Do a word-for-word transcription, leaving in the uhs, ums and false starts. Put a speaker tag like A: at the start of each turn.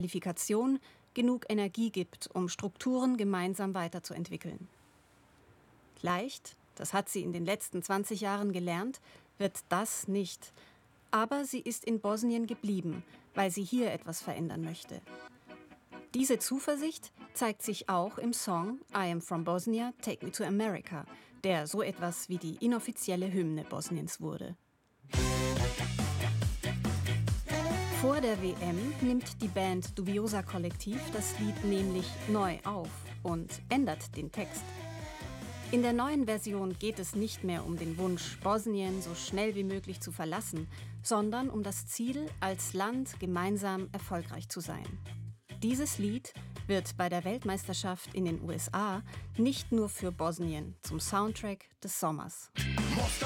A: Qualifikation genug Energie gibt, um Strukturen gemeinsam weiterzuentwickeln. Leicht, das hat sie in den letzten zwanzig Jahren gelernt, wird das nicht. Aber sie ist in Bosnien geblieben, weil sie hier etwas verändern möchte. Diese Zuversicht zeigt sich auch im Song I Am From Bosnia, Take Me to America, der so etwas wie die inoffizielle Hymne Bosniens wurde. Vor der W M nimmt die Band Dubiosa Kollektiv das Lied nämlich neu auf und ändert den Text. In der neuen Version geht es nicht mehr um den Wunsch, Bosnien so schnell wie möglich zu verlassen, sondern um das Ziel, als Land gemeinsam erfolgreich zu sein. Dieses Lied wird bei der Weltmeisterschaft in den U S A nicht nur für Bosnien zum Soundtrack des Sommers.